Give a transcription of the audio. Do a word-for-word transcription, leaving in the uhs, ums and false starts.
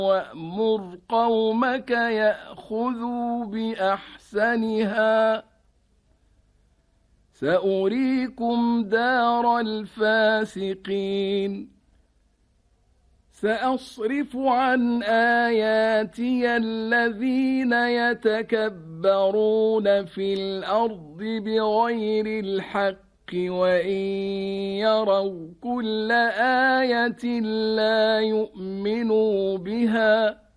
وأمر قومك يأخذوا بأحسنها سأريكم دار الفاسقين سأصرف عن آياتي الذين يتكبرون في الأرض بغير الحق وإن يروا كل آية لا يؤمنوا بها